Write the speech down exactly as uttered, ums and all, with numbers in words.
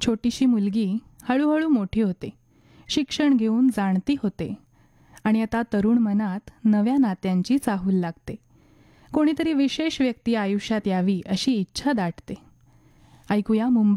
छोटीशी मुलगी हळूहळू मोठी होते, शिक्षण घेऊन जाणती होते आणि आता तरुण मनात नव्या नात्यांची चाहूल लागते. कोणीतरी विशेष व्यक्ती आयुष्यात यावी अशी इच्छा दाटते. ऐकूया मुंबई